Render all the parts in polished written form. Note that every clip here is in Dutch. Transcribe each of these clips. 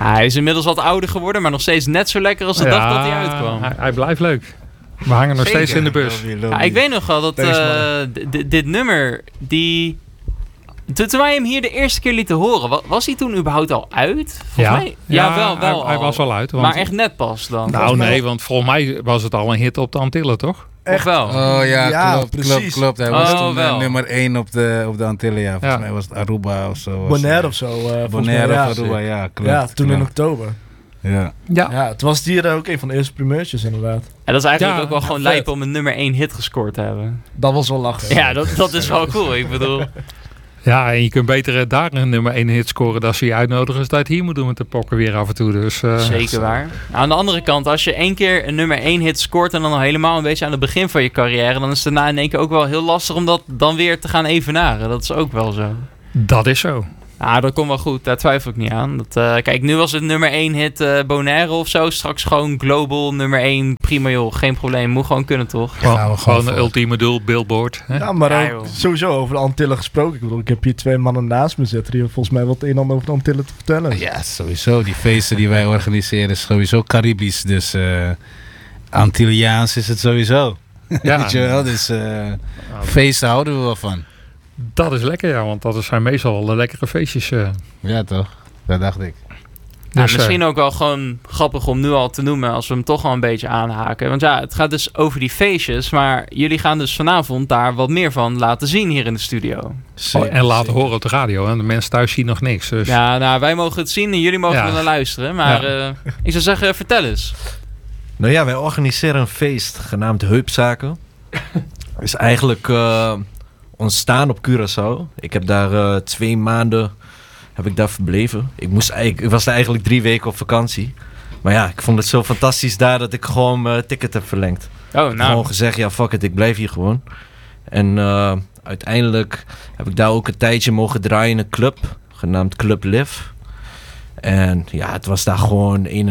Hij is inmiddels wat ouder geworden, maar nog steeds net zo lekker als de dag dat hij uitkwam. Hij blijft leuk. We hangen nog steeds in de bus. Ja, ik weet nog wel dat dit nummer, toen wij hem hier de eerste keer lieten horen, was hij toen überhaupt al uit? Volgens mij? Ja, wel hij was al uit. Want... Maar echt net pas dan? Nou nee, want volgens mij was het al een hit op de Antillen, toch? Echt wel? Oh ja, klopt. Hij was toen nummer 1 op de Antillen, ja. Volgens mij was het Aruba of zo. Bonaire of zo. Bonaire of Aruba, ja, klopt. Ja, toen in oktober. Ja, het was hier ook een van de eerste primeurtjes inderdaad. En dat is eigenlijk ook wel gewoon lijp om een nummer 1 hit gescoord te hebben. Dat was wel lachen. Ja, dat is wel cool. Ik bedoel... Ja, en je kunt beter daar een nummer 1 hit scoren dan ze je uitnodigen als dat het hier moet doen met de pokken weer af en toe. Dus, Zeker waar. Nou, aan de andere kant, als je 1 keer een nummer 1 hit scoort en dan al helemaal een beetje aan het begin van je carrière, dan is het daarna in één keer ook wel heel lastig om dat dan weer te gaan evenaren. Dat is ook wel zo. Dat is zo. Ja, dat komt wel goed. Daar twijfel ik niet aan. Kijk, nu was het nummer 1 hit Bonaire of zo. Straks gewoon global nummer 1. Prima joh, geen probleem. Moet gewoon kunnen toch? Gewoon een ultieme doel, Billboard. Hè? Ja, maar ook sowieso over de Antillen gesproken. Ik bedoel, ik heb hier 2 mannen naast me zitten die volgens mij wat een en ander over de Antillen te vertellen. Ja, sowieso. Die feesten die wij organiseren is sowieso Caribisch. Dus Antilliaans is het sowieso. Ja. Weet je wel? Dus feesten houden we wel van. Dat is lekker, ja, want dat zijn meestal wel de lekkere feestjes. Ja, toch? Dat dacht ik. Dus, misschien ook wel gewoon grappig om nu al te noemen als we hem toch wel een beetje aanhaken. Want ja, het gaat dus over die feestjes, maar jullie gaan dus vanavond daar wat meer van laten zien hier in de studio. En laten horen op de radio, hè? De mensen thuis zien nog niks. Dus. Ja, nou, wij mogen het zien en jullie mogen er naar luisteren. Maar ik zou zeggen, vertel eens. Nou ja, wij organiseren een feest genaamd Heupzaken. Is eigenlijk... ontstaan op Curaçao. Ik heb daar 2 maanden verbleven. Ik was daar eigenlijk 3 weken op vakantie. Maar ja, ik vond het zo fantastisch daar dat ik gewoon mijn ticket heb verlengd. Gewoon gezegd, ja fuck it, ik blijf hier gewoon. En uiteindelijk heb ik daar ook een tijdje mogen draaien in een club. Genaamd Club Live. En ja, het was daar gewoon een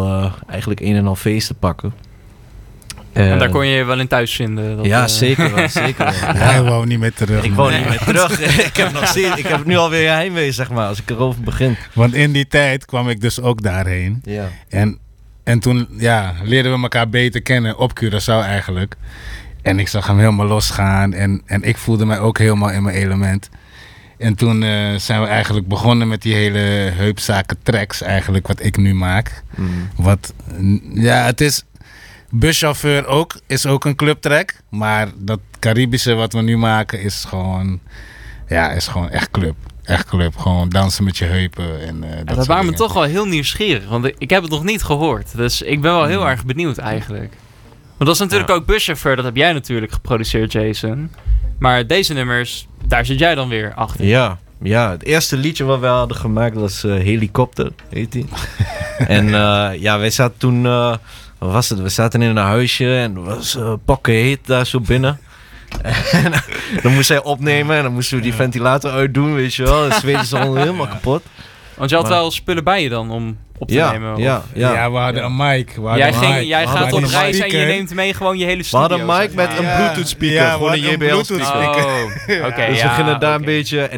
en al feest te pakken. En daar kon je je wel in thuis vinden? Ja, zeker wel. Hij wou niet meer terug. Ik wou niet meer terug. Ik heb nu alweer heimwee, zeg maar, als ik erover begin. Want in die tijd kwam ik dus ook daarheen. Ja. En toen leerden we elkaar beter kennen op Curaçao eigenlijk. En ik zag hem helemaal losgaan. En ik voelde mij ook helemaal in mijn element. En toen zijn we eigenlijk begonnen met die hele heupzaken tracks eigenlijk, wat ik nu maak. Het is... Buschauffeur is ook een clubtrack. Maar dat Caribische wat we nu maken is gewoon echt club. Echt club. Gewoon dansen met je heupen. En, dat waren me toch wel heel nieuwsgierig. Want ik heb het nog niet gehoord. Dus ik ben wel heel erg benieuwd eigenlijk. Want dat is natuurlijk ook Buschauffeur. Dat heb jij natuurlijk geproduceerd, Jason. Maar deze nummers, daar zit jij dan weer achter. Ja, het eerste liedje wat we hadden gemaakt was Helikopter, heet die. En wij zaten toen... wat was het? We zaten in een huisje en het was pakken heet daar zo binnen. En dan moest hij opnemen en dan moesten we die ventilator uitdoen, weet je wel. Dan zweten ze al helemaal kapot. Want je had wel spullen bij je dan om op te nemen? Ja, we hadden een mic. Jij gaat op reis en je neemt mee gewoon je hele studio. We hadden een mic met een Bluetooth speaker. Gewoon een JBL speaker. Oké. Dus we gingen daar een beetje... En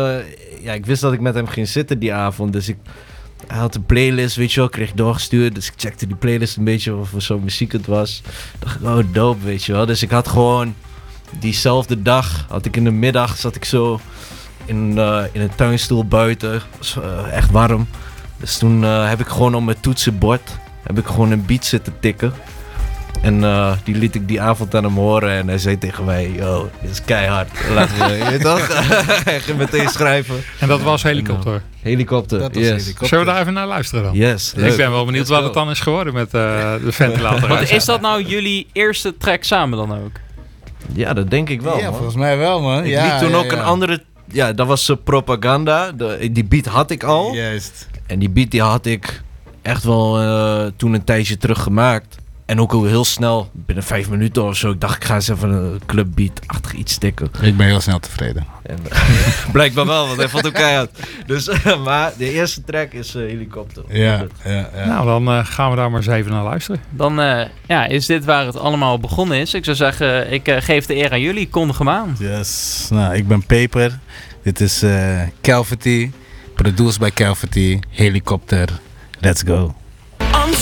ik wist dat ik met hem ging zitten die avond. Dus hij had een playlist, weet je wel, kreeg doorgestuurd. Dus ik checkte die playlist een beetje of er zo muziek het was. Dacht ik, dope, weet je wel. Dus ik had gewoon diezelfde dag, in de middag, zat ik zo in een tuinstoel buiten. Het was echt warm. Dus toen heb ik gewoon op mijn toetsenbord een beat zitten tikken. En die liet ik die avond aan hem horen en hij zei tegen mij, yo, dit is keihard. Laten we, je weet toch? Hij ging meteen schrijven. En dat was Helikopter? Helikopter, dat was Helikopter. Zullen we daar even naar luisteren dan? Yes. Ik ben wel benieuwd wat het dan is geworden met de ventilator. Want is dat nou jullie eerste track samen dan ook? Ja, dat denk ik wel, Ja, man. volgens mij wel, man. Ik liet toen ook een andere... Ja, dat was Propaganda. Die beat had ik al. Juist. En die beat die had ik echt wel toen een tijdje terug gemaakt. En ook al heel snel, binnen 5 minuten of zo. Ik dacht, ik ga eens even een clubbeat-achtig iets stikken. Ik ben heel snel tevreden. En, blijkbaar wel, want hij vond ook keihard. Dus, maar de eerste track is Helikopter. Ja. Nou, dan gaan we daar maar eens even naar luisteren. Dan is dit waar het allemaal begonnen is. Ik zou zeggen, ik geef de eer aan jullie. Kondig hem aan. Yes. Nou, ik ben Paper. Dit is Calvity. Produced bij Calvity. Helikopter. Let's go.